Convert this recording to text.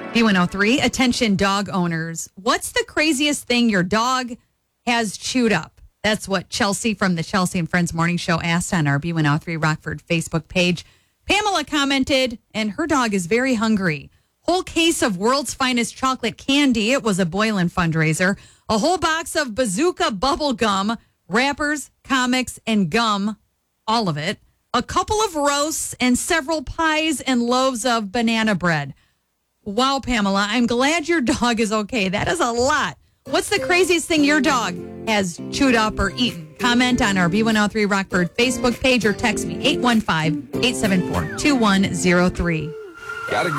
B103, attention dog owners. What's the craziest thing your dog has chewed up? That's what Chelsea from the Chelsea and Friends Morning Show asked on our B103 Rockford Facebook page. Pamela commented, and her dog is very hungry. Whole case of world's finest chocolate candy. It was a Boylan fundraiser. A whole box of Bazooka bubble gum, wrappers, comics, and gum. All of it. A couple of roasts and several pies and loaves of banana bread. Wow, Pamela, I'm glad your dog is okay. That is a lot. What's the craziest thing your dog has chewed up or eaten? Comment on our B103 Rockford Facebook page or text me 815-874-2103. Gotta